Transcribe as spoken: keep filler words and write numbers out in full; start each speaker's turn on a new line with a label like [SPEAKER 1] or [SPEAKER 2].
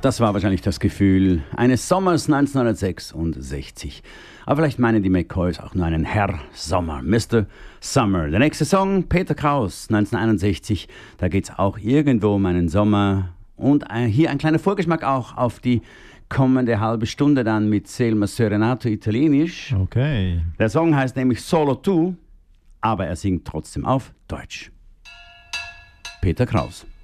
[SPEAKER 1] Das war wahrscheinlich das Gefühl eines Sommers neunzehnhundertsechsundsechzig. Aber vielleicht meinen die McCoys auch nur einen Herr Sommer, Mister Summer. Der nächste Song, Peter Kraus, neunzehnhunderteinundsechzig. Da geht es auch irgendwo um einen Sommer. Und hier ein kleiner Vorgeschmack auch auf die kommende halbe Stunde dann mit Selma Serenato Italienisch.
[SPEAKER 2] Okay.
[SPEAKER 1] Der Song heißt nämlich Solo Tu, aber er singt trotzdem auf Deutsch. Peter Kraus.